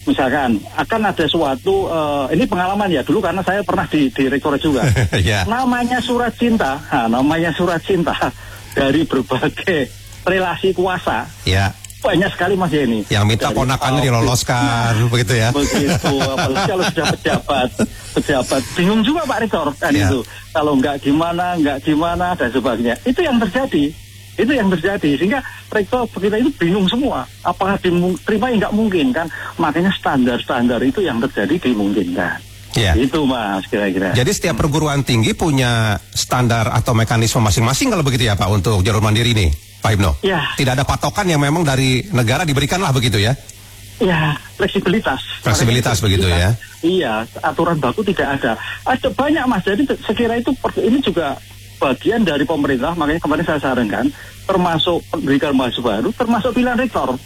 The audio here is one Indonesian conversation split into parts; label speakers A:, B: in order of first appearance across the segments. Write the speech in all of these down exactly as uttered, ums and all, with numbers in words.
A: misalkan akan ada suatu uh, ini pengalaman ya dulu karena saya pernah di, di rektor juga. Yeah. Namanya surat cinta, nah, namanya surat cinta dari berbagai relasi kuasa.
B: Yeah.
A: Banyak sekali Mas Yeni.
B: Yang minta dari ponakannya oh, diloloskan, nah, begitu ya.
A: Begitu, apalagi kalau sudah pejabat, pejabat bingung juga Pak Rektor kan yeah. itu. Kalau nggak gimana, nggak gimana dan sebagainya. Itu yang terjadi. Itu yang terjadi, sehingga rektor kita itu bingung semua. Apakah diterima ya nggak mungkin kan? Makanya standar-standar itu yang terjadi dimungkinkan. Ya. Itu Mas kira-kira.
B: Jadi setiap perguruan tinggi punya standar atau mekanisme masing-masing kalau begitu ya Pak untuk jalur mandiri ini, Pak Ibnu?
A: Ya.
B: Tidak ada patokan yang memang dari negara diberikanlah begitu ya?
A: Ya, fleksibilitas.
B: Fleksibilitas begitu ya?
A: Iya, aturan baku tidak ada. Ada banyak Mas, jadi sekira itu ini juga bagian dari pemerintah, makanya kemarin saya sarankan termasuk pendidikan mahasiswa baru, termasuk pilihan rektor.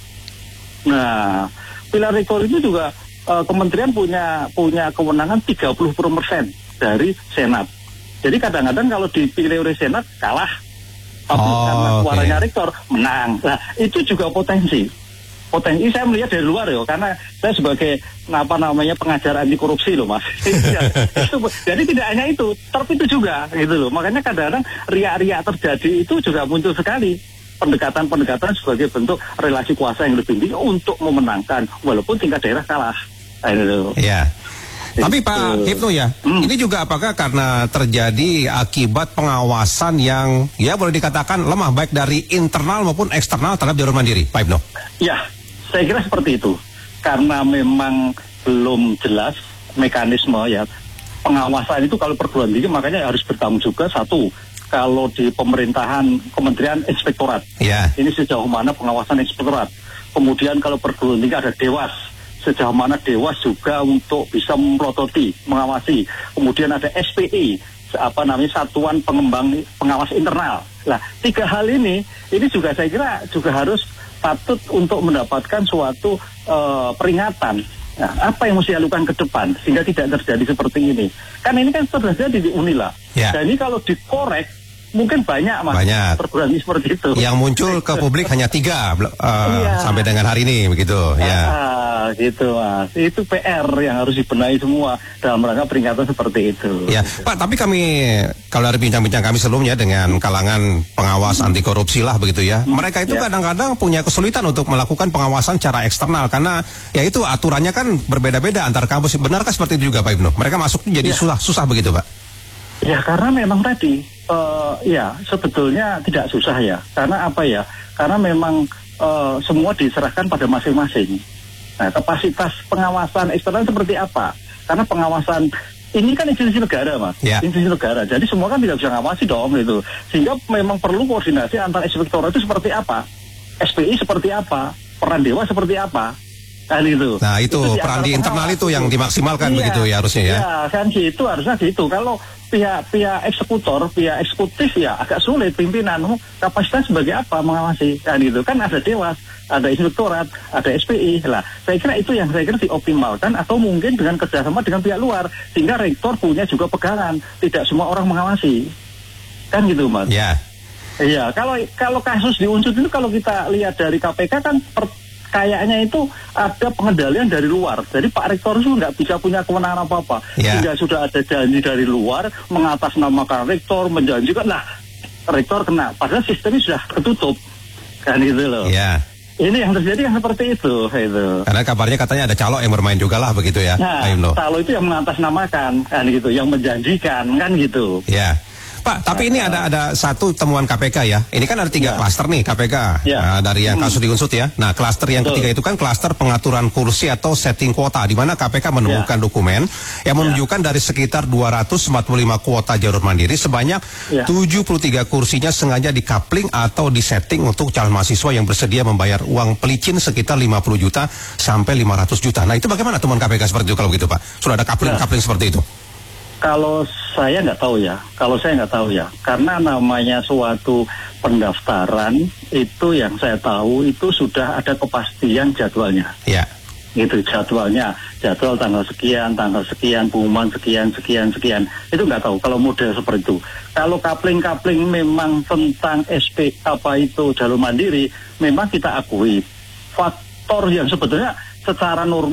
A: Nah, pilihan rektor itu juga uh, kementerian punya punya kewenangan tiga puluh persen dari senat. Jadi kadang-kadang kalau dipilih oleh senat kalah, tapi oh, karena suaranya okay. rektor menang. Nah, itu juga potensi. Potensi saya melihat dari luar ya, karena saya sebagai apa namanya pengajar anti korupsi loh Mas. itu, jadi tidak hanya itu, tapi itu juga gitu loh. Makanya kadang-kadang riak-riak terjadi itu juga muncul sekali pendekatan-pendekatan sebagai bentuk relasi kuasa yang lebih tinggi untuk memenangkan walaupun tingkat daerah kalah. Gitu.
B: Iya. Tapi Pak Ibnu ya, hmm. ini juga apakah karena terjadi akibat pengawasan yang ya boleh dikatakan lemah baik dari internal maupun eksternal terhadap jalur mandiri, Pak Ibnu?
A: Ya. Saya kira seperti itu, karena memang belum jelas mekanisme ya pengawasan itu kalau perguruan tinggi makanya harus bertanggung juga satu kalau di pemerintahan kementerian inspektorat, yeah. ini sejauh mana pengawasan inspektorat. Kemudian kalau perguruan tinggi ada dewas, sejauh mana dewas juga untuk bisa memprototi, mengawasi. Kemudian ada S P I, apa namanya satuan pengembang pengawas internal. Nah tiga hal ini ini juga saya kira juga harus patut untuk mendapatkan suatu uh, peringatan. Nah, apa yang mesti dilakukan ke depan sehingga tidak terjadi seperti ini? Kan ini kan terjadi di Unila. Ya. Dan ini kalau dikorek mungkin banyak Mas banyak perguruan seperti itu.
B: Yang muncul ke publik hanya tiga uh, ya. sampai dengan hari ini begitu.
A: Ah,
B: ya.
A: Gitu Mas. Itu P R yang harus dibenahi semua dalam rangka peringatan seperti itu.
B: Ya, Pak. Tapi kami kalau dari bincang-bincang kami sebelumnya dengan kalangan pengawas hmm. anti korupsi lah begitu ya. Hmm. Mereka itu ya. kadang-kadang punya kesulitan untuk melakukan pengawasan secara eksternal karena ya itu aturannya kan berbeda-beda antar kampus. Benarkah seperti itu juga Pak Ibnu? Mereka masuk jadi ya. susah susah begitu Pak?
A: Ya karena memang tadi uh, ya sebetulnya tidak susah ya. Karena apa ya? Karena memang uh, semua diserahkan pada masing-masing. Nah, kapasitas pengawasan eksternal seperti apa? Karena pengawasan ini kan institusi negara, Mas. Yeah. Institusi negara. Jadi semua kan tidak bisa ngawasi dong gitu. Sehingga memang perlu koordinasi antar inspektorat itu seperti apa? S P I seperti apa? Peran dewas seperti apa? Kan itu.
B: Nah, itu, itu peran di internal itu yang dimaksimalkan iya, begitu ya harusnya ya.
A: Iya, kan gitu harusnya gitu. Kalau pihak-pihak eksekutor, pihak eksekutif ya agak sulit pimpinan. Kapasitas sebagai apa mengawasi? Kan itu. Kan ada dewas, ada inspektorat, ada S P I. Lah, saya kira itu yang saya kira dioptimalkan atau mungkin dengan kerjasama dengan pihak luar sehingga rektor punya juga pegangan. Tidak semua orang mengawasi. Kan gitu, Mas.
B: Iya.
A: Iya, kalau kalau kasus di Unsur itu kalau kita lihat dari K P K kan per, kayaknya itu ada pengendalian dari luar. Jadi Pak Rektor itu nggak bisa punya kewenangan apa-apa. Yeah. Sehingga sudah ada janji dari luar mengatasnamakan Rektor, menjanjikan, nah Rektor kena. Padahal sistemnya sudah ketutup. Kan gitu loh.
B: Yeah.
A: Ini yang terjadi yang seperti itu. itu.
B: Karena kabarnya katanya ada calo yang bermain juga lah begitu ya.
A: Nah, calo itu yang mengatasnamakan, kan gitu, yang menjanjikan, kan gitu.
B: Ya. Yeah. Pak, tapi ini ada ada satu temuan K P K ya. Ini kan ada tiga ya. klaster nih K P K ya. Nah, dari yang kasus di Unsut ya. Nah, klaster yang Betul. ketiga itu kan klaster pengaturan kursi atau setting kuota, di mana K P K menemukan ya. dokumen yang menunjukkan ya. dari sekitar dua ratus empat puluh lima kuota jalur mandiri sebanyak ya. tujuh puluh tiga kursinya sengaja dikapling atau disetting untuk calon mahasiswa yang bersedia membayar uang pelicin sekitar lima puluh juta sampai lima ratus juta. Nah, itu bagaimana temuan K P K seperti itu kalau begitu Pak? Sudah ada kapling-kapling ya. seperti itu?
A: Kalau saya nggak tahu ya, kalau saya nggak tahu ya, karena namanya suatu pendaftaran itu yang saya tahu itu sudah ada kepastian jadwalnya.
B: Ya.
A: Gitu jadwalnya, jadwal tanggal sekian, tanggal sekian, pengumuman sekian, sekian, sekian. Itu nggak tahu kalau model seperti itu. Kalau kapling-kapling memang tentang S P apa itu jalur mandiri, memang kita akui faktor yang sebetulnya secara norma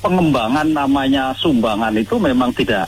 A: pengembangan namanya sumbangan itu memang tidak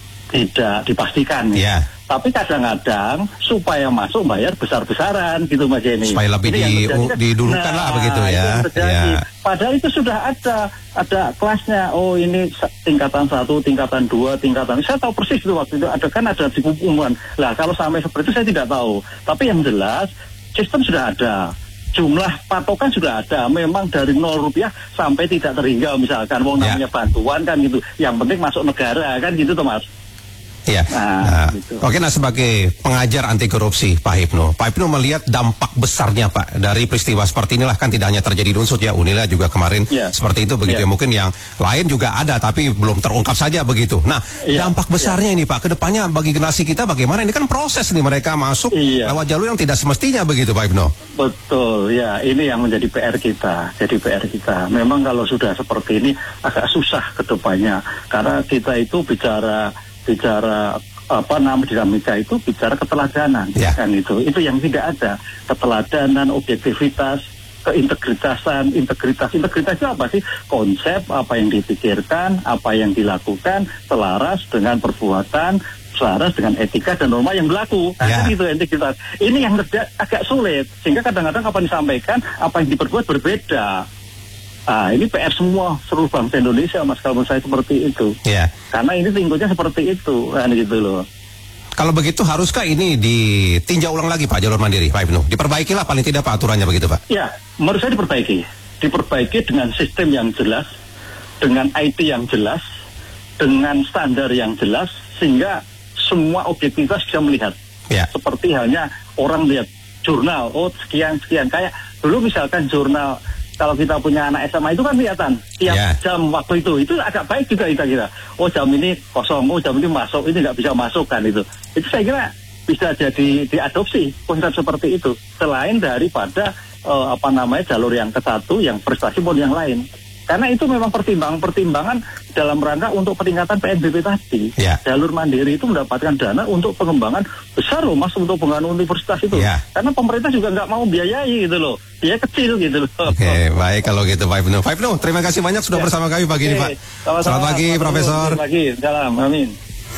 A: tidak dipastikan.
B: Yeah.
A: Tapi kadang-kadang supaya masuk bayar besar-besaran gitu Mas Jenny.
B: Supaya lebih di, kan, didulukan nah, lah begitu ya.
A: ya. Padahal itu sudah ada ada kelasnya. Oh ini tingkatan satu, tingkatan dua, tingkatan. Saya tahu persis itu waktu itu ada kan ada di pengumuman. Lah kalau sampai seperti itu saya tidak tahu. Tapi yang jelas sistem sudah ada. Jumlah patokan sudah ada. Memang dari nol rupiah sampai tidak terhingga misalkan. Mau namanya ya. bantuan kan gitu. Yang penting masuk negara kan gitu Thomas.
B: Iya. Nah, nah, gitu. Oke, nah sebagai pengajar anti korupsi Pak Hipnu, Pak Hipnu melihat dampak besarnya Pak dari peristiwa seperti inilah, kan tidak hanya terjadi di Unsut ya, Unila juga kemarin yeah. seperti itu begitu yeah. ya. Mungkin yang lain juga ada tapi belum terungkap saja begitu. Nah, yeah. dampak besarnya yeah. ini Pak, kedepannya bagi generasi kita bagaimana? Ini kan proses nih, mereka masuk yeah. lewat jalur yang tidak semestinya begitu Pak Hipnu.
A: Betul, ya ini yang menjadi P R kita, jadi P R kita. Memang kalau sudah seperti ini agak susah kedepannya, karena kita itu bicara bicara apa nama dinamika itu bicara keteladanan yeah. kan itu itu yang tidak ada, keteladanan, objektivitas, keintegritasan, integritas integritas itu apa sih? Konsep apa yang dipikirkan, apa yang dilakukan selaras dengan perbuatan, selaras dengan etika dan norma yang berlaku. Nah, yeah. itu integritas. Ini yang agak sulit sehingga kadang-kadang apa yang disampaikan, apa yang diperbuat berbeda. Ah, ini P R semua seluruh bangsa Indonesia, Mas, kalau menurut saya seperti itu.
B: Ya.
A: Karena ini tingkatnya seperti itu, kan gitu loh.
B: Kalau begitu haruskah ini ditinjau ulang lagi Pak jalur mandiri, Pak Hipnu? Diperbaikilah paling tidak Pak aturannya begitu Pak?
A: Ya, menurut saya diperbaiki. Diperbaiki dengan sistem yang jelas, dengan I T yang jelas, dengan standar yang jelas, sehingga semua objektivitas bisa melihat.
B: Ya.
A: Seperti halnya orang lihat jurnal, oh sekian-sekian. Kayak dulu misalkan jurnal, kalau kita punya anak S M A itu kan kelihatan tiap yeah. jam waktu itu, itu agak baik juga kita kira. Oh jam ini kosong, oh jam ini masuk, ini nggak bisa masuk kan itu. Itu saya kira bisa jadi diadopsi konsep seperti itu. Selain daripada uh, apa namanya jalur yang ke satu, yang prestasi maupun yang lain. Karena itu memang pertimbangan-pertimbangan dalam rangka untuk peningkatan P N B P tadi. Yeah. Jalur mandiri itu mendapatkan dana untuk pengembangan besar loh Mas, untuk pengembangan universitas itu. Yeah. Karena pemerintah juga nggak mau biayai gitu loh. Biaya kecil gitu loh.
B: Oke, okay, baik kalau gitu Pak Hipnu. Pak Hipnu, terima kasih banyak sudah yeah. bersama kami pagi okay. ini Pak. Selamat, Selamat pagi Profesor.
A: Selamat pagi, salam, amin.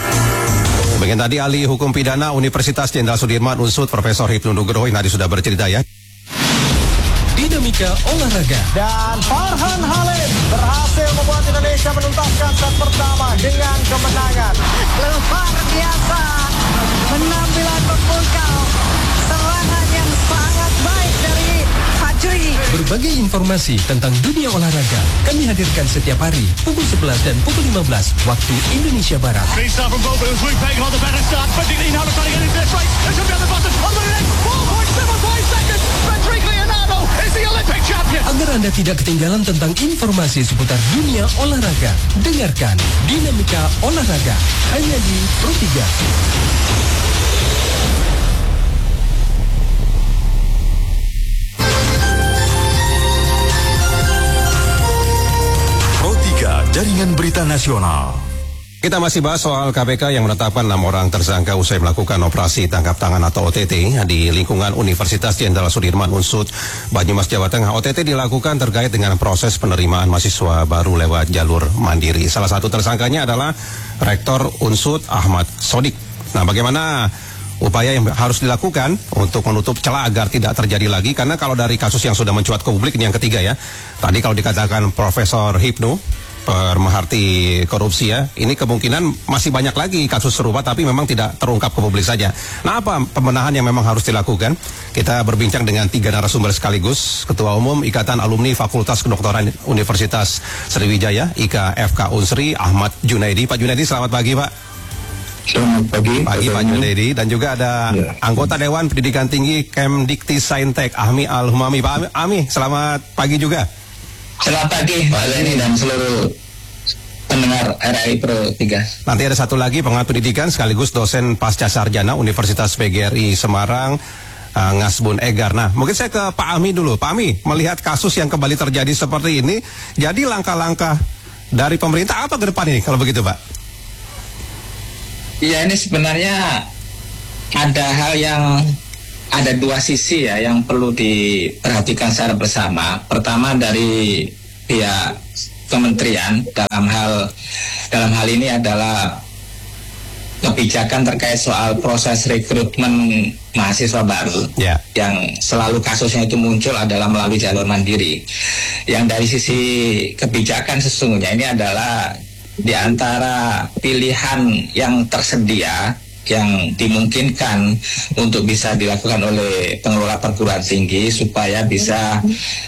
B: Bagian tadi ahli hukum pidana Universitas Jenderal Sudirman Unsut Profesor Hipnu Nugroho yang tadi sudah bercerita ya.
C: Dinamika olahraga.
D: Dan Farhan Halim berhasil membuat Indonesia menuntaskan set pertama dengan kemenangan.
E: Luar biasa, penampilan memukau, serangan yang sangat baik dari Fajri.
C: Berbagai informasi tentang dunia olahraga kami hadirkan setiap hari pukul sebelas dan pukul lima belas waktu Indonesia Barat. Agar Anda tidak ketinggalan tentang informasi seputar dunia olahraga, dengarkan Dinamika Olahraga hanya di Pro tiga.
F: Pro tiga, Jaringan Berita Nasional.
B: Kita masih bahas soal K P K yang menetapkan enam orang tersangka usai melakukan operasi tangkap tangan atau O T T di lingkungan Universitas Jenderal Sudirman Unsut, Banyumas, Jawa Tengah. O T T dilakukan terkait dengan proses penerimaan mahasiswa baru lewat jalur mandiri. Salah satu tersangkanya adalah Rektor Unsut Ahmad Sodik. Nah, bagaimana upaya yang harus dilakukan untuk menutup celah agar tidak terjadi lagi? Karena kalau dari kasus yang sudah mencuat ke publik, ini yang ketiga ya. Tadi kalau dikatakan Profesor Hipnu pemerhati korupsi ya, ini kemungkinan masih banyak lagi kasus serupa tapi memang tidak terungkap ke publik saja. Nah, apa pembenahan yang memang harus dilakukan? Kita berbincang dengan tiga narasumber sekaligus. Ketua Umum Ikatan Alumni Fakultas Kedokteran Universitas Sriwijaya I K F K Unsri, Ahmad Junaidi. Pak Junaidi, selamat pagi Pak.
G: Selamat pagi.
B: Pagi Pak Junaidi. Dan juga ada ya. Anggota Dewan Pendidikan Tinggi Kemdikti Saintek, Ahmi Al-Humami. Pak Ahmi, selamat pagi juga.
G: Selamat pagi Pak Leni dan seluruh pendengar R A I Pro tiga.
B: Nanti ada satu lagi pengamat pendidikan sekaligus dosen pasca sarjana Universitas P G R I Semarang, uh, Ngasbun Egar. Nah, mungkin saya ke Pak Ahmi dulu. Pak Ahmi, melihat kasus yang kembali terjadi seperti ini, jadi langkah-langkah dari pemerintah apa ke depan ini kalau begitu Pak?
G: Iya, ini sebenarnya ada hal yang ada dua sisi ya yang perlu diperhatikan secara bersama. Pertama dari pihak kementerian dalam hal dalam hal ini adalah kebijakan terkait soal proses rekrutmen mahasiswa baru, yeah. yang selalu kasusnya itu muncul adalah melalui jalur mandiri. Yang dari sisi kebijakan sesungguhnya ini adalah di antara pilihan yang tersedia yang dimungkinkan untuk bisa dilakukan oleh pengelola perguruan tinggi supaya bisa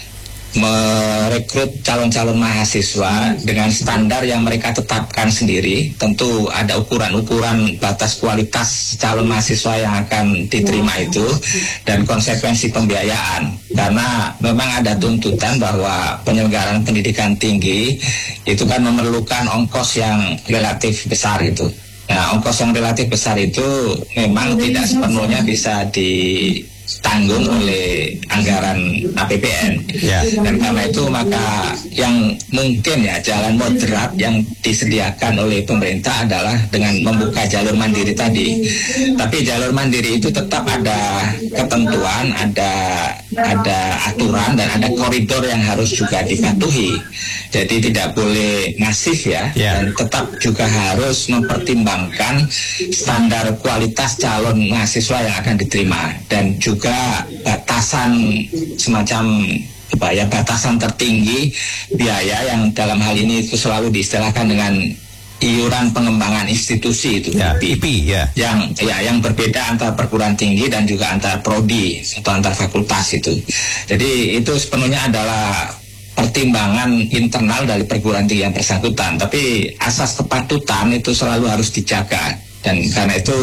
G: merekrut calon-calon mahasiswa dengan standar yang mereka tetapkan sendiri. Tentu ada ukuran-ukuran batas kualitas calon mahasiswa yang akan diterima itu dan konsekuensi pembiayaan, karena memang ada tuntutan bahwa penyelenggaraan pendidikan tinggi itu kan memerlukan ongkos yang relatif besar itu. Nah, ongkos yang relatif besar itu memang tidak sepenuhnya bisa ditanggung oleh anggaran A P B N. Yeah. Dan karena itu maka yang mungkin ya jalan moderat yang disediakan oleh pemerintah adalah dengan membuka jalur mandiri tadi. Tapi jalur mandiri itu tetap ada ketentuan, ada ada aturan dan ada koridor yang harus juga dipatuhi. Jadi tidak boleh masif ya, yeah. dan tetap juga harus mempertimbangkan standar kualitas calon mahasiswa yang akan diterima dan juga batasan semacam apa ya batasan tertinggi biaya yang dalam hal ini itu selalu diistilahkan dengan iuran pengembangan institusi itu ya, I P ya. Yang ya yang berbeda antara perguruan tinggi dan juga antar prodi atau antar fakultas itu. Jadi itu sepenuhnya adalah pertimbangan internal dari perguruan tinggi yang bersangkutan, tapi asas kepatutan itu selalu harus dijaga dan karena itu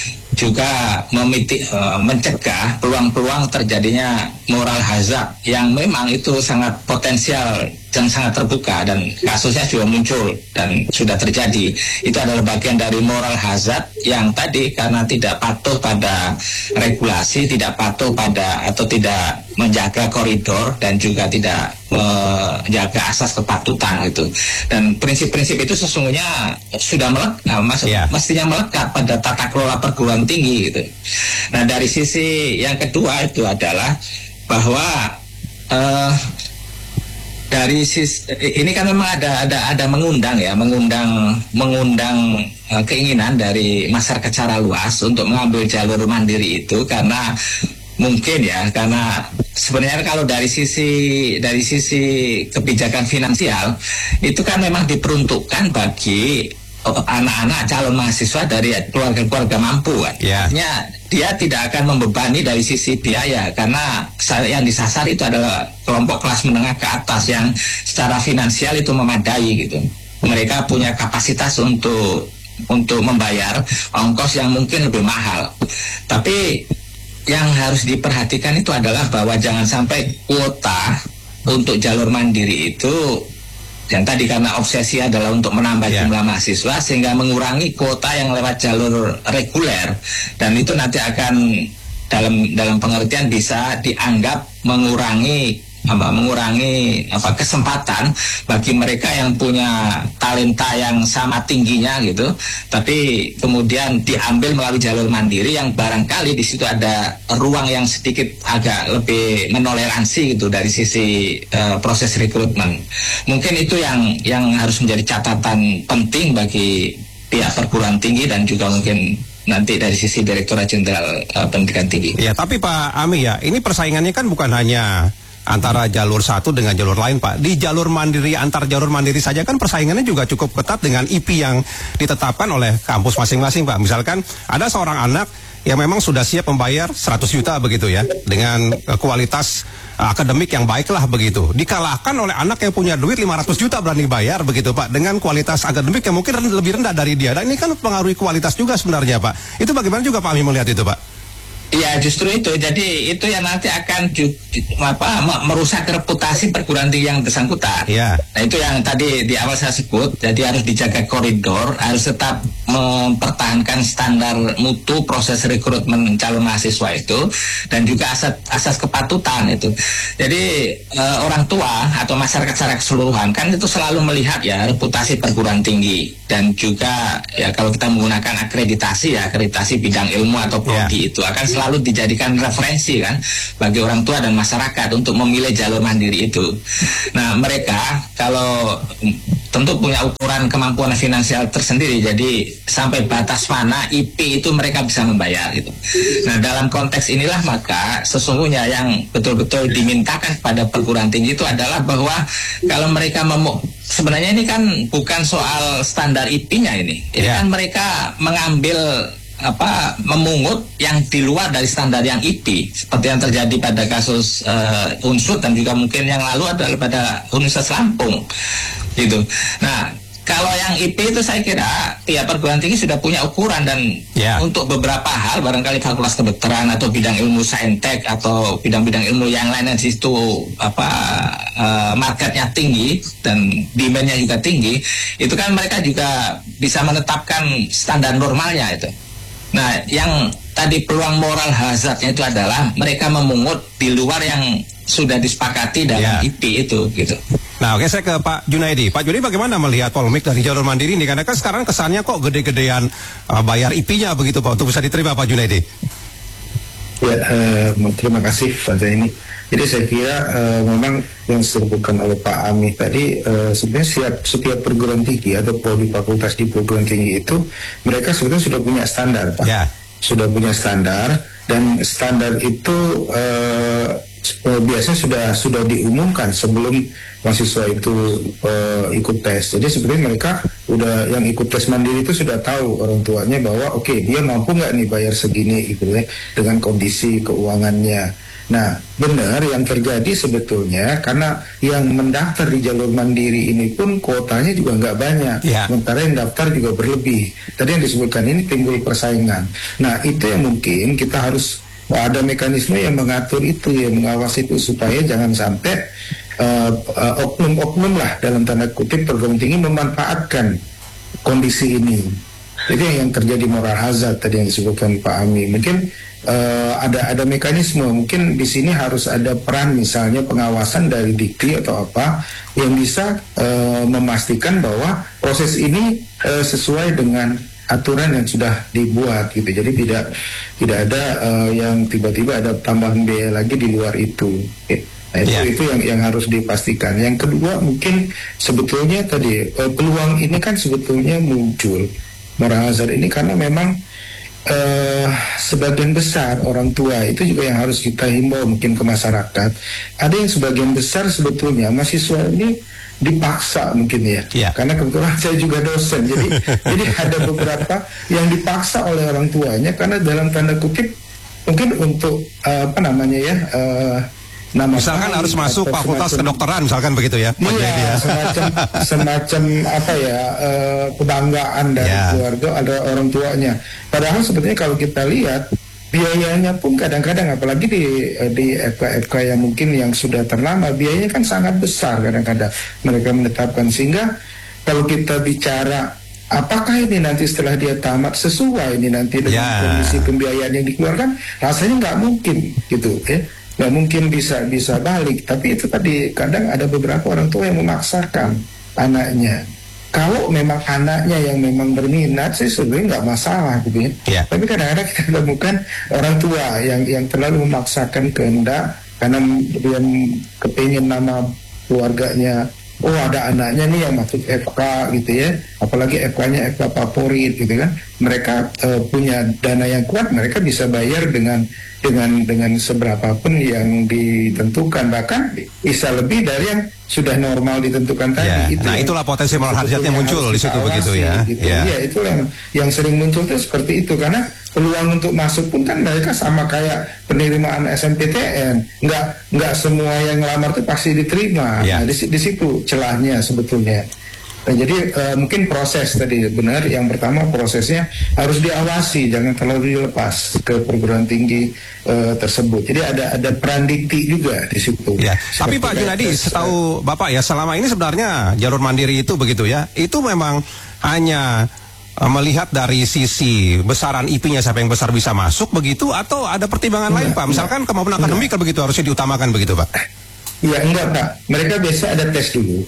G: juga memiti, uh, mencegah peluang-peluang terjadinya moral hazard yang memang itu sangat potensial dan sangat terbuka dan kasusnya juga muncul dan sudah terjadi. Itu adalah bagian dari moral hazard yang tadi karena tidak patuh pada regulasi, tidak patuh pada atau tidak menjaga koridor dan juga tidak menjaga asas kepatutan itu. Dan prinsip-prinsip itu sesungguhnya sudah melekat, nah, maksud, yeah. mestinya melekat pada tata kelola perguruan tinggi gitu. Nah dari sisi yang kedua itu adalah bahwa uh, dari sis ini kan memang ada ada ada mengundang ya mengundang mengundang uh, keinginan dari masyarakat secara luas untuk mengambil jalur mandiri itu karena mungkin ya karena sebenarnya kalau dari sisi dari sisi kebijakan finansial itu kan memang diperuntukkan bagi anak-anak calon mahasiswa dari keluarga-keluarga mampu kan. Yeah. Artinya dia tidak akan membebani dari sisi biaya karena yang disasar itu adalah kelompok kelas menengah ke atas yang secara finansial itu memadai gitu. Mereka punya kapasitas untuk untuk membayar ongkos yang mungkin lebih mahal. Tapi yang harus diperhatikan itu adalah bahwa jangan sampai kuota untuk jalur mandiri itu yang tadi karena obsesi adalah untuk menambah yeah. jumlah mahasiswa sehingga mengurangi kuota yang lewat jalur reguler dan itu nanti akan dalam dalam pengertian bisa dianggap mengurangi apa mengurangi apa kesempatan bagi mereka yang punya talenta yang sama tingginya gitu tapi kemudian diambil melalui jalur mandiri yang barangkali di situ ada ruang yang sedikit agak lebih menoleransi gitu dari sisi uh, proses rekrutmen. Mungkin itu yang yang harus menjadi catatan penting bagi pihak perguruan tinggi dan juga mungkin nanti dari sisi Direktorat Jenderal uh, Pendidikan Tinggi.
B: Ya, tapi Pak Ami ya, ini persaingannya kan bukan hanya antara jalur satu dengan jalur lain Pak. Di jalur mandiri, antar jalur mandiri saja kan persaingannya juga cukup ketat dengan I P yang ditetapkan oleh kampus masing-masing Pak. Misalkan ada seorang anak yang memang sudah siap membayar seratus juta begitu ya, dengan uh, kualitas uh, akademik yang baik lah begitu. Dikalahkan oleh anak yang punya duit lima ratus juta berani bayar begitu Pak, dengan kualitas akademik yang mungkin lebih rendah dari dia. Dan ini kan mempengaruhi kualitas juga sebenarnya Pak. Itu bagaimana juga Pak Ami melihat itu Pak?
G: Ya justru itu, jadi itu yang nanti akan ju, ju, apa, merusak reputasi perguruan tinggi yang bersangkutan. Ya. Nah itu yang tadi di awal saya sebut, jadi harus dijaga koridor, harus tetap mempertahankan standar mutu proses rekrutmen calon mahasiswa itu, dan juga asas, asas kepatutan itu. Jadi e, orang tua atau masyarakat secara keseluruhan kan itu selalu melihat ya reputasi perguruan tinggi, dan juga ya kalau kita menggunakan akreditasi ya akreditasi bidang ilmu atau prodi ya. Itu akan selalu selalu dijadikan referensi kan bagi orang tua dan masyarakat untuk memilih jalur mandiri itu. Nah, mereka kalau tentu punya ukuran kemampuan finansial tersendiri, jadi sampai batas mana I P itu mereka bisa membayar gitu. Nah, dalam konteks inilah maka sesungguhnya yang betul-betul dimintakan kepada perguruan tinggi itu adalah bahwa kalau mereka memu sebenarnya ini kan bukan soal standar I P-nya ini, ini yeah. kan mereka mengambil apa memungut yang di luar dari standar yang I P, seperti yang terjadi pada kasus uh, U N S U D dan juga mungkin yang lalu adalah pada Universitas Lampung gitu. Nah, kalau yang I P itu saya kira tiap perguruan tinggi sudah punya ukuran, dan yeah. untuk beberapa hal barangkali fakultas kedokteran atau bidang ilmu saintek atau bidang-bidang ilmu yang lain yang situ apa uh, marketnya tinggi dan demand-nya juga tinggi, itu kan mereka juga bisa menetapkan standar normalnya itu. Nah, yang tadi peluang moral hazardnya itu adalah mereka memungut di luar yang sudah disepakati dalam yeah. I P itu gitu.
B: Nah, oke, saya ke Pak Junaidi. Pak Junaidi, bagaimana melihat polemik dari jalur mandiri ini? Karena kan sekarang kesannya kok gede-gedean uh, bayar I P-nya begitu Pak, untuk bisa diterima Pak Junaidi.
H: Ya, uh, terima kasih Pak Zaini. Jadi saya kira uh, memang yang disebutkan oleh Pak Ami tadi, uh, sebenarnya setiap, setiap perguruan tinggi atau prodi fakultas di perguruan tinggi itu mereka sebetulnya sudah punya standar, Pak. Ya. Sudah punya standar, dan standar itu uh, biasanya sudah sudah diumumkan sebelum mahasiswa itu uh, ikut tes. Jadi sebenarnya mereka udah yang ikut tes mandiri itu sudah tahu orang tuanya bahwa oke okay, dia mampu nggak nih bayar segini gitu ya, dengan kondisi keuangannya. Nah, benar yang terjadi sebetulnya karena yang mendaftar di jalur mandiri ini pun kuotanya juga nggak banyak, yeah. sementara yang daftar juga berlebih. Tadi yang disebutkan ini timbul persaingan. Nah, itu yang mungkin kita harus ada mekanisme yang mengatur itu, yang mengawasi itu supaya jangan sampai uh, uh, oknum-oknum lah dalam tanda kutip perguruan tinggi memanfaatkan kondisi ini. Jadi yang terjadi moral hazard tadi yang disebutkan Pak Ami, mungkin uh, ada ada mekanisme, mungkin di sini harus ada peran misalnya pengawasan dari Dikti atau apa yang bisa uh, memastikan bahwa proses ini uh, sesuai dengan aturan yang sudah dibuat gitu. Jadi tidak tidak ada uh, yang tiba-tiba ada tambahan biaya lagi di luar itu. Okay. Nah, itu, yeah. itu yang yang harus dipastikan. Yang kedua mungkin sebetulnya tadi uh, peluang ini kan sebetulnya muncul moral hazard ini karena memang uh, sebagian besar orang tua itu juga yang harus kita himbau mungkin ke masyarakat. Ada yang sebagian besar sebetulnya mahasiswa ini dipaksa mungkin ya, yeah. karena kebetulan saya juga dosen, jadi jadi ada beberapa yang dipaksa oleh orang tuanya karena dalam tanda kutip mungkin untuk uh, apa namanya ya. Uh, Nama
B: misalkan harus masuk fakultas kedokteran misalkan begitu ya,
H: Pak Iya, ya. semacam semacam apa ya uh, kebanggaan dari yeah. keluarga ada orang tuanya. Padahal sebetulnya kalau kita lihat biayanya pun kadang-kadang apalagi di di F K F K yang mungkin yang sudah terlama biayanya kan sangat besar kadang-kadang mereka menetapkan, sehingga kalau kita bicara apakah ini nanti setelah dia tamat sesuai ini nanti dengan yeah. kondisi pembiayaan yang dikeluarkan, rasanya nggak mungkin gitu ya. Nggak mungkin bisa bisa balik. Tapi itu tadi kadang ada beberapa orang tua yang memaksakan anaknya. Kalau memang anaknya yang memang berminat sih sebenarnya nggak masalah gitu ya. Yeah. Tapi kadang-kadang kita temukan orang tua yang yang terlalu memaksakan kehendak karena dia kepingin nama keluarganya. Oh ada anaknya nih yang masuk F K gitu ya, apalagi F K-nya F K favorit gitu kan. Mereka uh, punya dana yang kuat, mereka bisa bayar dengan dengan dengan seberapapun yang ditentukan, bahkan bisa lebih dari yang sudah normal ditentukan tadi.
B: Ya,
H: itu
B: nah itulah potensi moral hazard yang muncul di situ begitu ya.
H: Gitu. Ya. Ya itu yang yang sering muncul itu seperti itu, karena peluang untuk masuk pun kan mereka sama kayak penerimaan S M P T N, nggak nggak semua yang ngelamar itu pasti diterima. Ya. Nah, di, di situ celahnya sebetulnya. Nah, jadi uh, mungkin proses tadi benar, yang pertama prosesnya harus diawasi, jangan terlalu dilepas ke perguruan tinggi uh, tersebut. Jadi ada ada peran Dikti juga di situ.
B: Ya. Tapi Pak Junadi, setahu Bapak ya selama ini sebenarnya jalur mandiri itu begitu ya, itu memang hanya uh, melihat dari sisi besaran I P-nya siapa yang besar bisa masuk begitu, atau ada pertimbangan enggak, lain Pak? Misalkan enggak, kemampuan akademik begitu harusnya diutamakan begitu Pak?
H: Iya enggak Pak, mereka biasa ada tes dulu.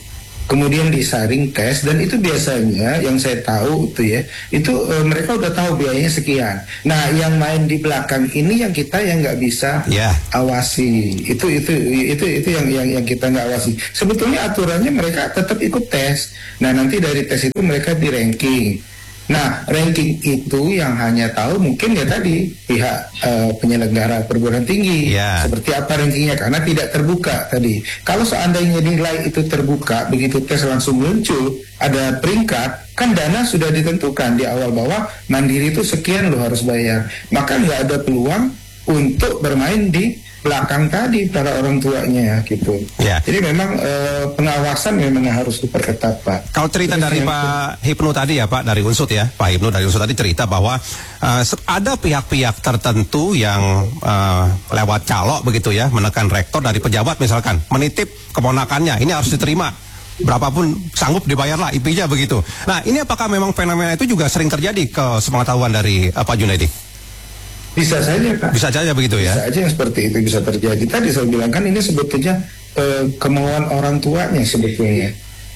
H: kemudian disaring tes, dan itu biasanya yang saya tahu itu ya, itu e, mereka udah tahu biayanya sekian. Nah, yang main di belakang ini yang kita yang nggak bisa yeah. awasi, itu itu itu itu yang yang yang kita nggak awasi. Sebetulnya aturannya mereka tetap ikut tes. Nah, nanti dari tes itu mereka di ranking. Nah, ranking itu yang hanya tahu mungkin ya tadi pihak uh, penyelenggara perguruan tinggi yeah. seperti apa rankingnya, karena tidak terbuka tadi. Kalau seandainya nilai itu terbuka, begitu tes langsung muncul ada peringkat, kan dana sudah ditentukan di awal bahwa Mandiri itu sekian lo harus bayar, maka nggak ada peluang untuk bermain di belakang tadi para orang tuanya gitu. Ya. Jadi memang e, pengawasan memang harus diperketat, Pak.
B: Kalau cerita Terus dari Pak Hipnu tadi ya, Pak, dari Unsut ya, Pak Hipnu dari Unsut tadi cerita bahwa uh, ada pihak-pihak tertentu yang uh, lewat calok begitu ya, menekan rektor dari pejabat misalkan, menitip keponakannya, ini harus diterima. Berapapun sanggup dibayarlah I P-nya begitu. Nah, ini apakah memang fenomena itu juga sering terjadi ke sepengetahuan dari uh, Pak Junaidi?
H: Bisa saja, Pak.
B: Bisa saja begitu ya.
H: Bisa aja yang seperti itu bisa terjadi. Tadi saya bilang kan ini sebetulnya eh, kemauan orang tuanya sebetulnya.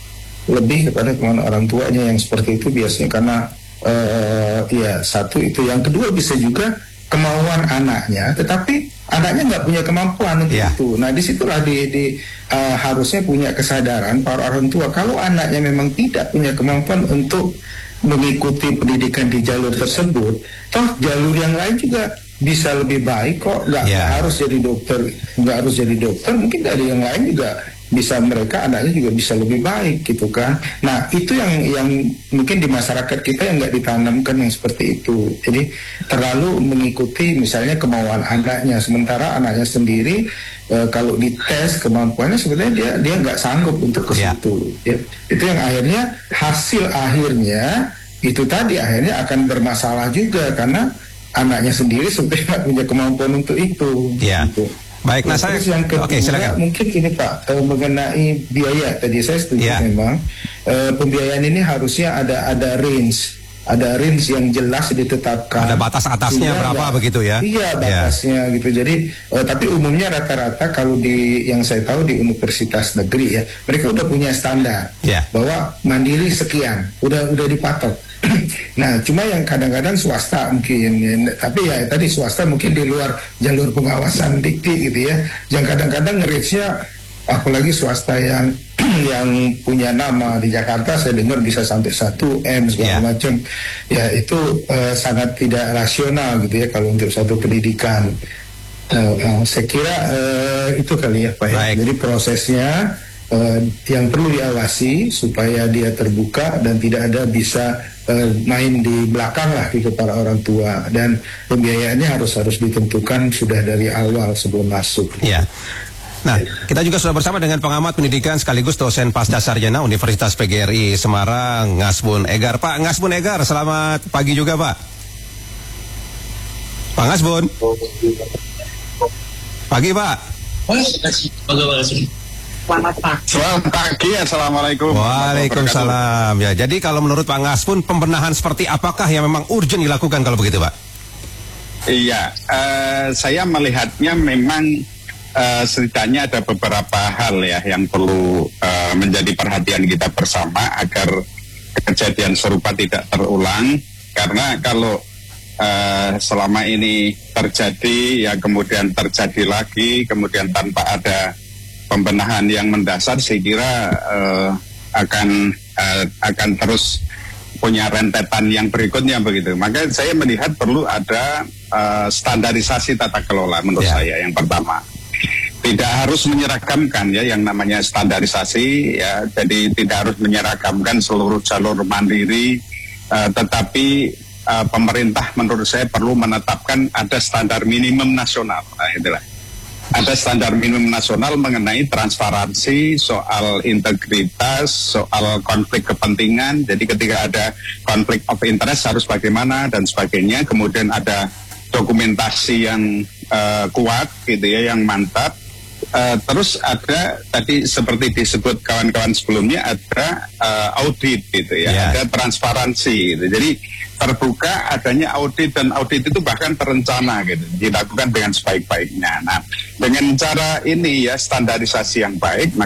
H: Lebih kepada kemauan orang tuanya yang seperti itu biasanya, karena eh, ya satu itu, yang kedua bisa juga kemauan anaknya, tetapi anaknya nggak punya kemampuan untuk yeah. itu. Nah, disitulah di, di uh, harusnya punya kesadaran para orang tua kalau anaknya memang tidak punya kemampuan untuk mengikuti pendidikan di jalur tersebut, toh jalur yang lain juga bisa lebih baik kok, nggak yeah. harus jadi dokter, nggak harus jadi dokter, mungkin dari yang lain juga bisa, mereka anaknya juga bisa lebih baik gitu kan. Nah, itu yang yang mungkin di masyarakat kita yang nggak ditanamkan yang seperti itu. Jadi terlalu mengikuti misalnya kemauan anaknya, sementara anaknya sendiri e, kalau dites kemampuannya sebenarnya dia dia nggak sanggup untuk ke situ. Ya. Itu yang akhirnya hasil akhirnya itu tadi akhirnya akan bermasalah juga karena anaknya sendiri sebenarnya nggak punya kemampuan untuk itu.
B: Yeah.
H: Gitu.
B: Baik, nah saya
H: yang kedua,
B: okay, silakan.
H: Mungkin ini Pak, eh, mengenai biaya tadi saya setuju yeah. memang eh, pembiayaan ini harusnya ada ada range, ada range yang jelas ditetapkan.
B: Ada batas atasnya iya, berapa ada, begitu ya?
H: Iya batasnya yeah. gitu. Jadi eh, tapi umumnya rata-rata kalau di yang saya tahu di universitas negeri ya, mereka udah punya standar yeah. bahwa mandiri sekian, udah udah dipatok. Nah, cuma yang kadang-kadang swasta mungkin, ya, tapi ya tadi swasta mungkin di luar jalur pengawasan dikti gitu ya. Yang kadang-kadang nge-reach-nya, apalagi swasta yang yang punya nama di Jakarta, saya dengar bisa sampai satu M segala yeah. macam. Ya itu uh, sangat tidak rasional gitu ya kalau untuk satu pendidikan. Uh, uh, saya kira uh, itu kali ya Pak ya. Jadi prosesnya Uh, yang perlu diawasi supaya dia terbuka dan tidak ada bisa uh, main di belakang lah gitu para orang tua, dan pembiayaannya harus harus ditentukan sudah dari awal sebelum masuk.
B: Ya. Nah, kita juga sudah bersama dengan pengamat pendidikan sekaligus dosen pasca sarjana Universitas P G R I Semarang, Ngasbun Egar. Pak Ngasbun Egar, selamat pagi juga Pak. Pak Ngasbun. Pagi Pak.
I: Selamat pagi. Selamat pagi. Assalamualaikum.
B: Waalaikumsalam. Ya, jadi kalau menurut Pak Ngasbun, pembenahan seperti apakah yang memang urgent dilakukan kalau begitu, Pak?
I: Iya, uh, saya melihatnya memang uh, setidaknya ada beberapa hal ya yang perlu uh, menjadi perhatian kita bersama agar kejadian serupa tidak terulang. Karena kalau uh, selama ini terjadi, ya kemudian terjadi lagi, kemudian tanpa ada pembenahan yang mendasar, saya kira uh, akan uh, akan terus punya rentetan yang berikutnya begitu. Maka saya melihat perlu ada uh, standarisasi tata kelola menurut yeah. saya yang pertama. Tidak harus menyeragamkan ya yang namanya standarisasi ya. Jadi tidak harus menyeragamkan seluruh jalur mandiri, uh, tetapi uh, pemerintah menurut saya perlu menetapkan ada standar minimum nasional. Nah, itulah. Ada standar minimum nasional mengenai transparansi, soal integritas, soal konflik kepentingan. Jadi ketika ada konflik of interest harus bagaimana dan sebagainya. Kemudian ada dokumentasi yang uh, kuat gitu ya, yang mantap. Uh, terus ada tadi seperti disebut kawan-kawan sebelumnya ada uh, audit gitu ya, yeah. ada transparansi gitu. Jadi terbuka adanya audit, dan audit itu bahkan terencana gitu, dilakukan dengan sebaik-baiknya. Nah, dengan cara ini ya standarisasi yang baik, maka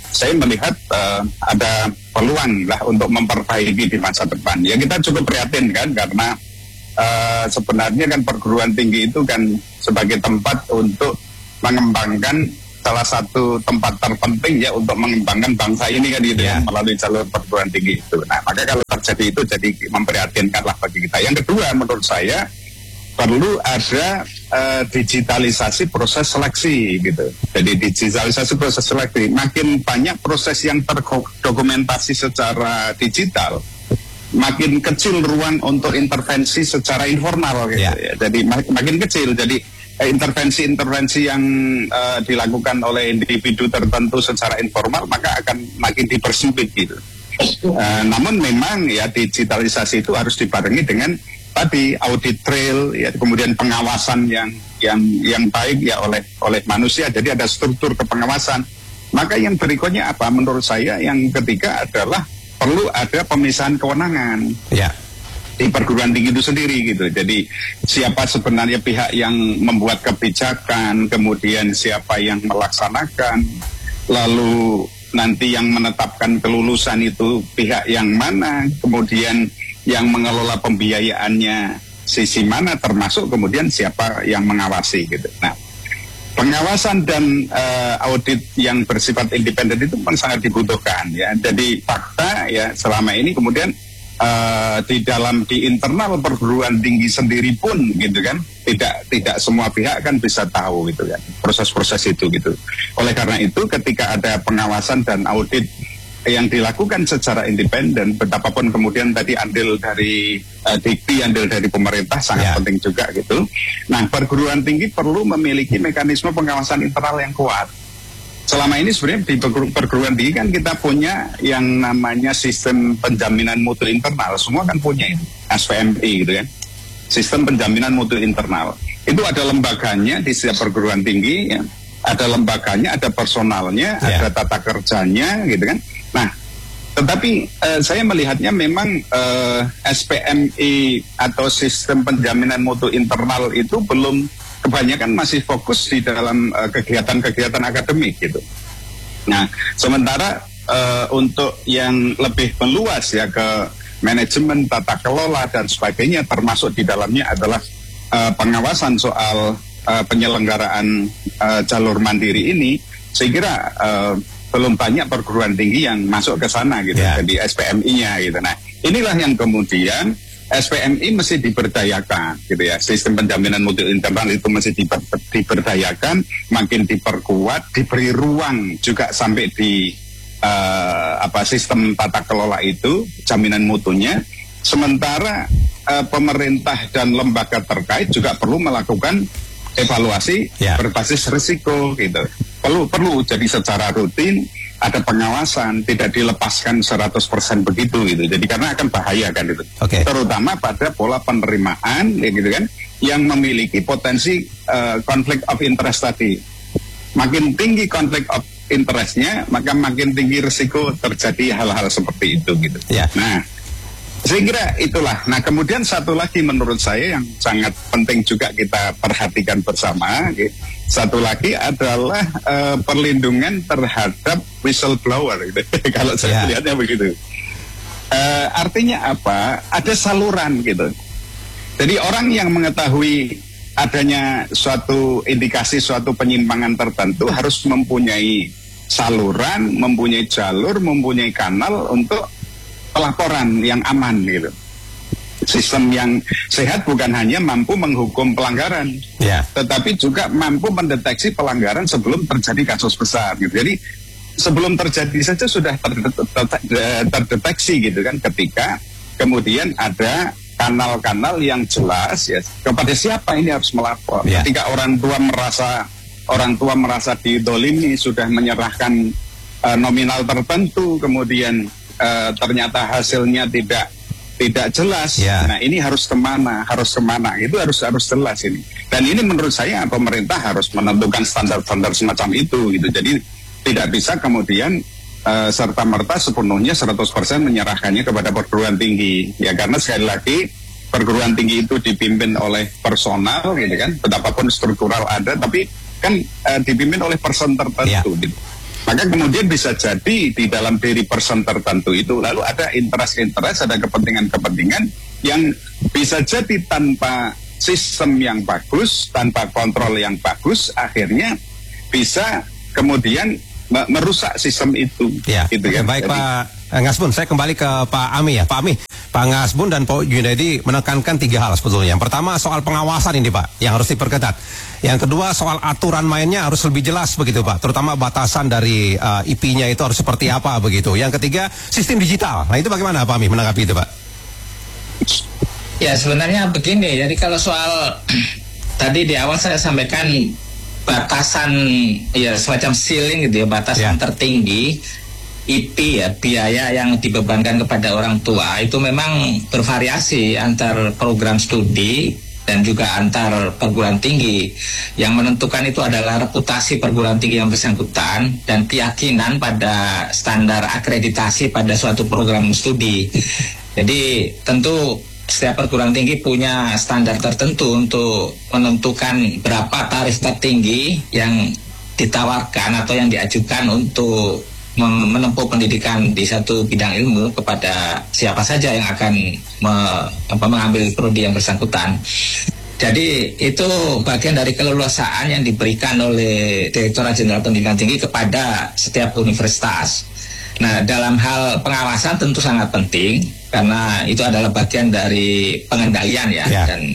I: saya melihat uh, ada peluang lah untuk memperbaiki di masa depan. Ya kita cukup prihatin kan, karena uh, sebenarnya kan perguruan tinggi itu kan sebagai tempat untuk mengembangkan salah satu tempat terpenting ya untuk mengembangkan bangsa ini kan gitu yeah. ya, melalui jalur perguruan tinggi itu. Nah maka kalau terjadi itu jadi memprihatinkan lah bagi kita. Yang kedua menurut saya perlu ada uh, digitalisasi proses seleksi gitu. Jadi digitalisasi proses seleksi, makin banyak proses yang terdokumentasi secara digital, makin kecil ruang untuk intervensi secara informal gitu yeah. ya. Jadi mak- makin kecil. Jadi eh, intervensi-intervensi yang uh, dilakukan oleh individu tertentu secara informal maka akan makin dipersempit gitu. Uh, namun memang ya digitalisasi itu harus dibarengi dengan tadi audit trail ya, kemudian pengawasan yang yang yang baik ya oleh oleh manusia. Jadi ada struktur kepengawasan. Maka yang berikutnya apa menurut saya, yang ketiga adalah perlu ada pemisahan kewenangan ya di perguruan tinggi itu sendiri gitu. Jadi siapa sebenarnya pihak yang membuat kebijakan, kemudian siapa yang melaksanakan, lalu nanti yang menetapkan kelulusan itu pihak yang mana, kemudian yang mengelola pembiayaannya sisi mana, termasuk kemudian siapa yang mengawasi gitu. Nah, pengawasan dan uh, audit yang bersifat independen itu pun sangat dibutuhkan ya. Jadi fakta ya selama ini kemudian uh, di dalam di internal perguruan tinggi sendiri pun gitu kan tidak tidak semua pihak kan bisa tahu gitu kan proses-proses itu gitu. Oleh karena itu ketika ada pengawasan dan audit yang dilakukan secara independen, betapapun kemudian tadi andil dari uh, dikti, andil dari pemerintah sangat yeah. penting juga gitu. Nah, perguruan tinggi perlu memiliki mekanisme pengawasan internal yang kuat. Selama ini sebenarnya di perguruan tinggi kan kita punya yang namanya sistem penjaminan mutu internal, semua kan punya itu, S P M I gitu kan. Sistem penjaminan mutu internal. Itu ada lembaganya di setiap perguruan tinggi ya. Ada lembaganya, ada personalnya, yeah. ada tata kerjanya gitu kan. Nah, tetapi uh, saya melihatnya memang uh, S P M I atau sistem penjaminan mutu internal itu belum, kebanyakan masih fokus di dalam uh, kegiatan-kegiatan akademik gitu. Nah, sementara uh, untuk yang lebih meluas ya ke manajemen, tata kelola dan sebagainya, termasuk di dalamnya adalah uh, pengawasan soal uh, penyelenggaraan uh, jalur mandiri ini, saya kira uh, belum banyak perguruan tinggi yang masuk ke sana gitu, yeah. jadi S P M I-nya gitu. Nah, inilah yang kemudian S P M I mesti diberdayakan gitu ya. Sistem penjaminan mutu internal itu mesti diber, diberdayakan, makin diperkuat, diberi ruang juga sampai di uh, apa sistem tata kelola itu, jaminan mutunya. Sementara uh, pemerintah dan lembaga terkait juga perlu melakukan evaluasi yeah. berbasis risiko gitu. Perlu perlu jadi secara rutin ada pengawasan, tidak dilepaskan seratus persen begitu gitu. Jadi karena akan bahaya kan itu. Okay. Terutama pada pola penerimaan ya gitu kan yang memiliki potensi uh, konflik of interest tadi. Makin tinggi konflik of interestnya, maka makin tinggi risiko terjadi hal-hal seperti itu gitu. Yeah. Nah, saya kira itulah. Nah, kemudian satu lagi menurut saya yang sangat penting juga kita perhatikan bersama, gitu. Satu lagi adalah uh, perlindungan terhadap whistleblower, gitu. Kalau saya yeah. lihatnya begitu. Uh, artinya apa? Ada saluran gitu. Jadi orang yang mengetahui adanya suatu indikasi suatu penyimpangan tertentu harus mempunyai saluran, mempunyai jalur, mempunyai kanal untuk pelaporan yang aman gitu. Sistem yang sehat bukan hanya mampu menghukum pelanggaran, yeah. tetapi juga mampu mendeteksi pelanggaran sebelum terjadi kasus besar gitu. Jadi sebelum terjadi saja sudah terdeteksi gitu kan, ketika kemudian ada kanal-kanal yang jelas ya kepada siapa ini harus melapor. Yeah. Ketika orang tua merasa orang tua merasa didolimi, sudah menyerahkan uh, nominal tertentu, kemudian Uh, ternyata hasilnya tidak tidak jelas. Yeah. Nah, ini harus kemana? Harus kemana? Itu harus harus jelas ini. Dan ini menurut saya pemerintah harus menentukan standar-standar semacam itu gitu. Jadi tidak bisa kemudian uh, serta-merta sepenuhnya seratus persen menyerahkannya kepada perguruan tinggi. Ya karena sekali lagi perguruan tinggi itu dipimpin oleh personal gitu kan. Betapapun struktural ada, tapi kan uh, dipimpin oleh person tertentu yeah. gitu. Maka kemudian bisa jadi di dalam diri person tertentu itu lalu ada interest-interest, ada kepentingan-kepentingan yang bisa jadi tanpa sistem yang bagus, tanpa kontrol yang bagus, akhirnya bisa kemudian merusak sistem itu.
B: Ya, gitu kan? Baik. Jadi, Pak Ngasbun, saya kembali ke Pak Ami ya. Pak Ami, Pak Ngasbun dan Pak Junaidi menekankan tiga hal sebetulnya. Yang pertama soal pengawasan ini Pak, yang harus diperketat. Yang kedua soal aturan mainnya harus lebih jelas begitu Pak, terutama batasan dari uh, I P-nya itu harus seperti apa begitu. Yang ketiga sistem digital. Nah itu bagaimana Pak Ami menanggapi itu Pak?
G: Ya sebenarnya begini, jadi kalau soal tadi di awal saya sampaikan batasan ya semacam ceiling gitu ya, batasan ya. tertinggi I P ya, biaya yang dibebankan kepada orang tua itu memang bervariasi antar program studi dan juga antar perguruan tinggi. Yang menentukan itu adalah reputasi perguruan tinggi yang bersangkutan dan keyakinan pada standar akreditasi pada suatu program studi. Jadi tentu setiap perguruan tinggi punya standar tertentu untuk menentukan berapa tarif tertinggi yang ditawarkan atau yang diajukan untuk menempuh pendidikan di satu bidang ilmu kepada siapa saja yang akan me, apa, mengambil prodi yang bersangkutan. Jadi itu bagian dari keleluasaan yang diberikan oleh Direktorat Jenderal Pendidikan Tinggi kepada setiap universitas. Nah, dalam hal pengawasan tentu sangat penting karena itu adalah bagian dari pengendalian ya, ya. dan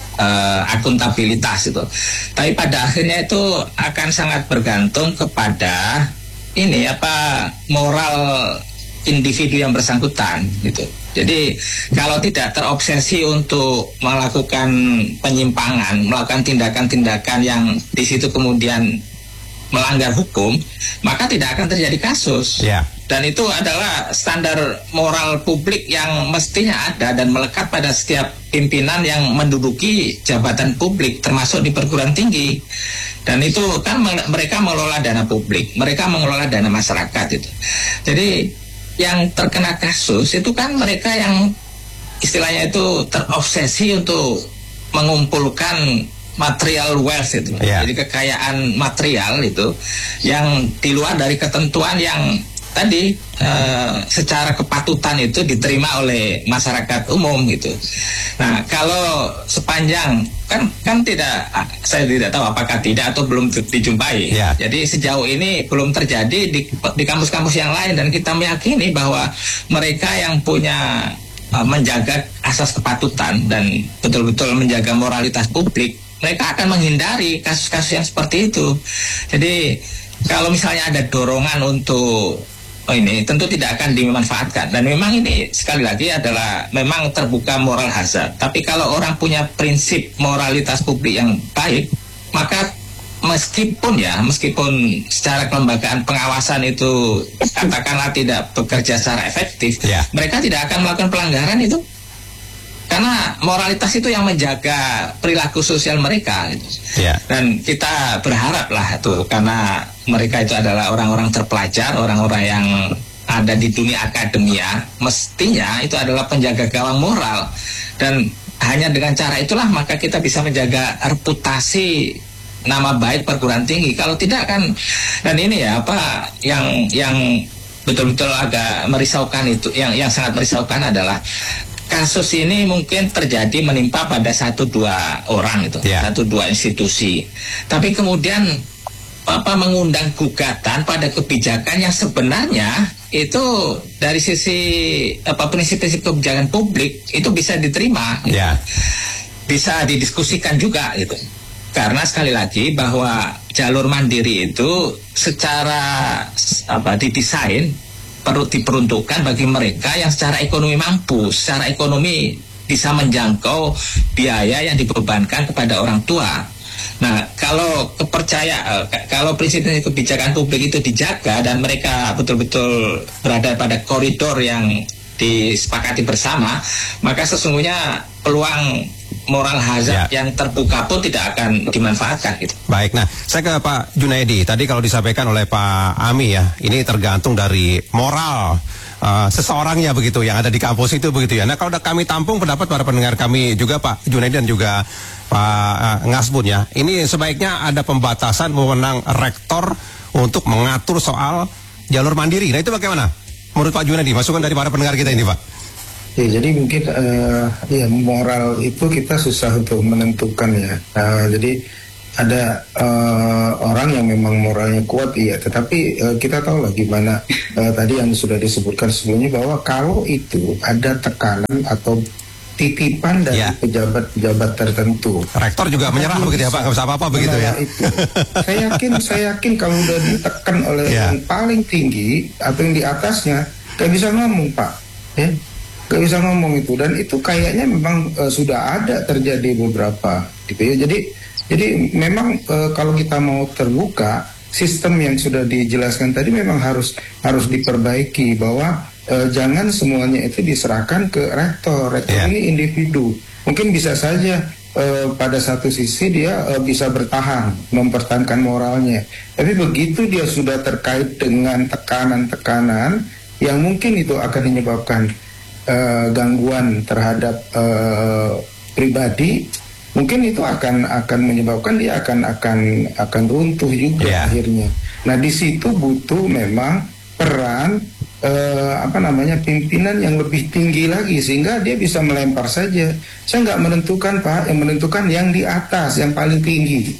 G: uh, akuntabilitas itu. Tapi pada akhirnya itu akan sangat bergantung kepada ini apa moral individu yang bersangkutan gitu. Jadi kalau tidak terobsesi untuk melakukan penyimpangan, melakukan tindakan-tindakan yang di situ kemudian melanggar hukum, maka tidak akan terjadi kasus. Yeah. Dan itu adalah standar moral publik yang mestinya ada dan melekat pada setiap pimpinan yang menduduki jabatan publik, termasuk di perguruan tinggi. Dan itu kan mereka mengelola dana publik, mereka mengelola dana masyarakat itu. Jadi yang terkena kasus itu kan mereka yang istilahnya itu terobsesi untuk mengumpulkan material wealth itu, yeah. Jadi kekayaan material itu yang di luar dari ketentuan yang tadi uh, secara kepatutan itu diterima oleh masyarakat umum gitu. Nah kalau sepanjang kan kan tidak, saya tidak tahu apakah tidak atau belum dijumpai. Yeah. Jadi sejauh ini belum terjadi di, di kampus-kampus yang lain dan kita meyakini bahwa mereka yang punya uh, menjaga asas kepatutan dan betul-betul menjaga moralitas publik, mereka akan menghindari kasus-kasus yang seperti itu. Jadi kalau misalnya ada dorongan untuk oh ini tentu tidak akan dimanfaatkan. Dan memang ini sekali lagi adalah memang terbuka moral hazard. Tapi kalau orang punya prinsip moralitas publik yang baik, maka meskipun ya, meskipun secara kelembagaan pengawasan itu katakanlah tidak bekerja secara efektif, yeah. mereka tidak akan melakukan pelanggaran itu. Karena moralitas itu yang menjaga perilaku sosial mereka. Yeah. Dan kita berharap lah tuh, karena mereka itu adalah orang-orang terpelajar, orang-orang yang ada di dunia akademia, mestinya itu adalah penjaga gawang moral. Dan hanya dengan cara itulah maka kita bisa menjaga reputasi nama baik perguruan tinggi. Kalau tidak kan, dan ini ya apa yang yang betul-betul agak merisaukan itu, yang yang sangat merisaukan adalah kasus ini mungkin terjadi menimpa pada satu dua orang itu, yeah. satu dua institusi. Tapi kemudian apa mengundang gugatan pada kebijakan yang sebenarnya itu dari sisi apa prinsip-prinsip kebijakan publik itu bisa diterima, yeah. bisa didiskusikan juga gitu. Karena sekali lagi bahwa jalur mandiri itu secara apa didesain perlu diperuntukkan bagi mereka yang secara ekonomi mampu, secara ekonomi bisa menjangkau biaya yang dibebankan kepada orang tua. Nah, kalau kepercayaan, kalau prinsip kebijakan publik itu dijaga dan mereka betul-betul berada pada koridor yang disepakati bersama, maka sesungguhnya peluang moral hazard ya. yang terbuka pun tidak akan dimanfaatkan gitu.
B: Baik, nah saya ke Pak Junaidi. Tadi kalau disampaikan oleh Pak Ami ya, ini tergantung dari moral uh, seseorangnya begitu yang ada di kampus itu begitu ya. Nah kalau kami tampung pendapat para pendengar kami juga Pak Junaidi dan juga Pak uh, Ngasbun ya, ini sebaiknya ada pembatasan wewenang rektor untuk mengatur soal jalur mandiri. Nah itu bagaimana? Menurut Pak Junaidi, masukan dari para pendengar kita ini, Pak.
H: Ya, jadi mungkin uh, ya moral itu kita susah untuk menentukan ya. Uh, jadi ada uh, orang yang memang moralnya kuat, iya. Tetapi uh, kita tahu lah gimana uh, tadi yang sudah disebutkan sebelumnya bahwa kalau itu ada tekanan atau titipan dari ya. pejabat-pejabat tertentu.
B: Rektor juga menyerah begitu ya Pak, nggak bisa apa-apa begitu ya.
H: Itu. Saya yakin, saya yakin kalau udah ditekan oleh ya. yang paling tinggi atau yang di atasnya, nggak bisa ngomong Pak. Ya. Gak bisa ngomong itu, dan itu kayaknya memang uh, sudah ada terjadi beberapa gitu ya. Jadi jadi memang uh, kalau kita mau terbuka, sistem yang sudah dijelaskan tadi memang harus harus diperbaiki, bahwa uh, jangan semuanya itu diserahkan ke rektor. Rektor yeah. ini individu, mungkin bisa saja uh, pada satu sisi dia uh, bisa bertahan mempertahankan moralnya, tapi begitu dia sudah terkait dengan tekanan-tekanan yang mungkin itu akan menyebabkan Uh, gangguan terhadap uh, pribadi, mungkin itu akan akan menyebabkan dia akan akan akan runtuh juga yeah. akhirnya. Nah di situ butuh memang peran uh, apa namanya pimpinan yang lebih tinggi lagi, sehingga dia bisa melempar saja. Saya nggak menentukan Pak, yang menentukan yang di atas, yang paling tinggi.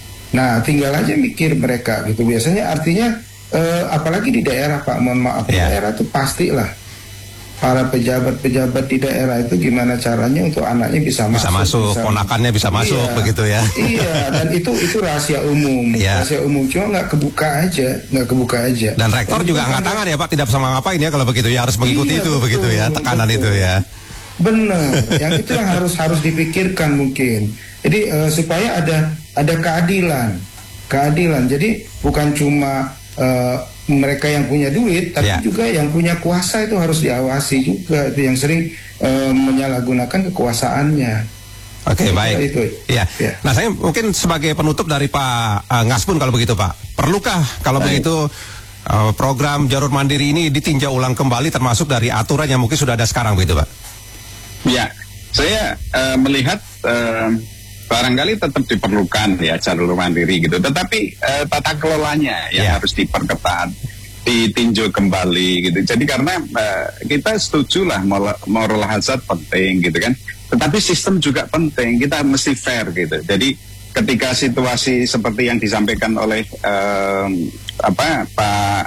H: Nah tinggal aja mikir mereka gitu. Biasanya artinya uh, apalagi di daerah Pak, mohon maaf yeah. daerah itu pastilah para pejabat-pejabat di daerah itu gimana caranya untuk anaknya bisa,
B: bisa masuk, masuk bisa, ponakannya bisa iya, masuk begitu ya.
H: Iya, dan itu itu rahasia umum, iya. rahasia umum, cuma nggak kebuka aja, nggak kebuka aja.
B: Dan rektor dan juga angkat tangan ya Pak, tidak bisa ngapain ya kalau begitu ya, harus mengikuti iya, itu betul, begitu ya, tekanan betul. itu ya.
H: Benar, yang itu yang harus harus dipikirkan mungkin. Jadi uh, supaya ada ada keadilan, keadilan. Jadi bukan cuma uh, mereka yang punya duit, tapi yeah. juga yang punya kuasa itu harus diawasi juga. Itu yang sering uh, menyalahgunakan kekuasaannya.
B: Oke, okay, baik.
H: Itu.
B: Ya. Yeah. Nah, saya mungkin sebagai penutup dari Pak uh, Ngaspun kalau begitu Pak, perlukah kalau baik. begitu uh, program jalur mandiri ini ditinjau ulang kembali, termasuk dari aturan yang mungkin sudah ada sekarang begitu Pak?
I: Ya, saya uh, melihat uh, barangkali tetap diperlukan ya jalur mandiri gitu, tetapi uh, tata kelolanya yang yeah. harus diperketat, ditinjau kembali gitu. Jadi karena uh, kita setuju lah moral hazard penting gitu kan, tetapi sistem juga penting, kita mesti fair gitu. Jadi ketika situasi seperti yang disampaikan oleh uh, apa Pak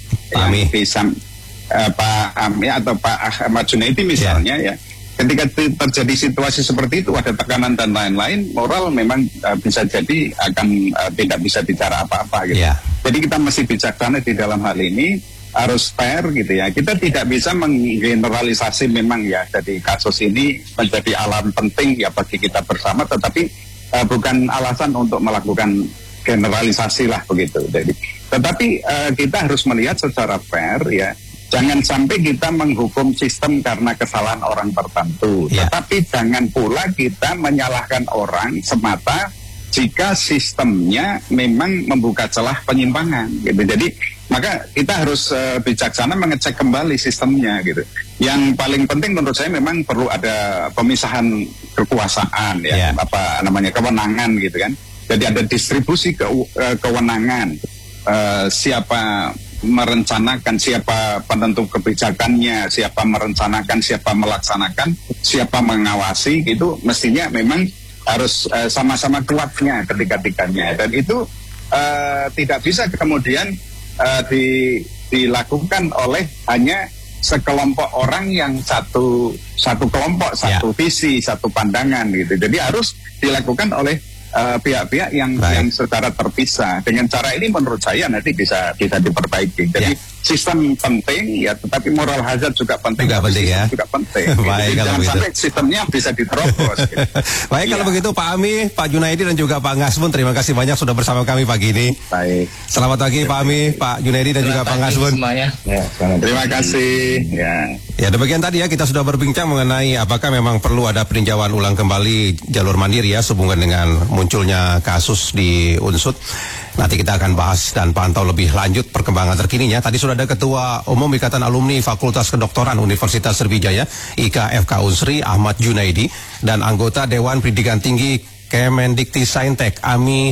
B: Ami
I: Pisam, uh, Pak Ami atau Pak Ahmad Junaidi misalnya yeah. ya. Ketika terjadi situasi seperti itu, ada tekanan dan lain-lain, moral memang uh, bisa jadi akan uh, tidak bisa bicara apa-apa gitu. Yeah. Jadi kita mesti bijaksana di dalam hal ini, harus fair gitu ya. Kita tidak bisa menggeneralisasi memang ya, jadi kasus ini menjadi alarm penting ya bagi kita bersama, tetapi uh, bukan alasan untuk melakukan generalisasi lah begitu. Jadi, tetapi uh, kita harus melihat secara fair ya. Jangan sampai kita menghukum sistem karena kesalahan orang tertentu, yeah. tetapi jangan pula kita menyalahkan orang semata jika sistemnya memang membuka celah penyimpangan gitu. Jadi maka kita harus uh, bijaksana mengecek kembali sistemnya gitu. Yang paling penting menurut saya memang perlu ada pemisahan kekuasaan ya, yeah. apa namanya kewenangan gitu kan. Jadi ada distribusi ke, uh, kewenangan, uh, siapa merencanakan, siapa penentu kebijakannya, siapa merencanakan, siapa melaksanakan, siapa mengawasi, itu mestinya memang harus uh, sama-sama kuatnya ketika-tikanya, dan itu uh, tidak bisa kemudian uh, di, dilakukan oleh hanya sekelompok orang yang satu satu kelompok, satu ya. visi, satu pandangan gitu. Jadi harus dilakukan oleh Uh, pihak-pihak yang Baik. yang secara terpisah. Dengan cara ini menurut saya nanti bisa bisa diperbaiki. Jadi ya. sistem penting ya, tetapi moral hazard juga penting.
B: Juga penting ya.
I: Juga penting.
B: Baik,
I: gitu.
B: kalau
I: Jangan
B: begitu.
I: sampai sistemnya bisa diterobos. Gitu.
B: Baik ya. Kalau begitu Pak Ami, Pak Junaidi dan juga Pak Ngaspun, terima kasih banyak sudah bersama kami pagi ini.
I: Baik.
B: Selamat pagi Pak Ami, Pak Junaidi dan selamat juga Pak Ngaspun.
I: Semuanya. Ya, terima kasih. Ya.
B: Ya demikian tadi ya, kita sudah berbincang mengenai apakah memang perlu ada peninjauan ulang kembali jalur mandiri ya sehubungan dengan munculnya kasus di Unsut. Nanti kita akan bahas dan pantau lebih lanjut perkembangan terkininya. Tadi sudah ada Ketua Umum Ikatan Alumni Fakultas Kedokteran Universitas Sriwijaya I K F K Unsri Ahmad Junaidi dan anggota Dewan Pendidikan Tinggi Kemendikti Saintek Ami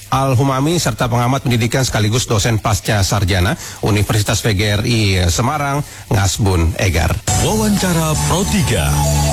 B: Al-Humami serta pengamat pendidikan sekaligus dosen pasca sarjana Universitas V G R I Semarang, Ngasbun Egar.
F: Wawancara Pro tiga.